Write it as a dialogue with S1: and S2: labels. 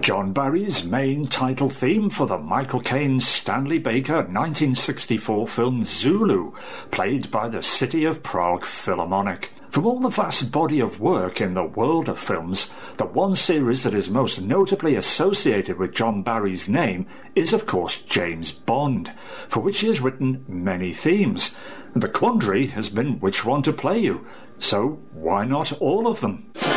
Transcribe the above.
S1: John Barry's main title theme for the Michael Caine Stanley Baker 1964 film Zulu, played by the City of Prague Philharmonic. From all the vast body of work in the world of films, the one series that is most notably associated with John Barry's name is of course James Bond, for which he has written many themes. The quandary has been which one to play you, so why not all of them?